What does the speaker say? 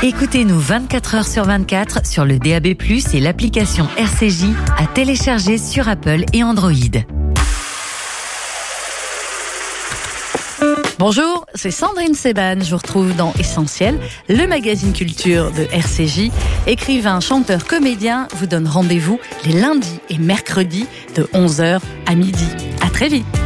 Écoutez-nous 24 heures sur 24 sur le DAB+, et l'application RCJ à télécharger sur Apple et Android. Bonjour, c'est Sandrine Seban. Je vous retrouve dans Essentiel, le magazine culture de RCJ. Écrivain, chanteur, comédien vous donne rendez-vous les lundis et mercredis de 11h à midi. À très vite.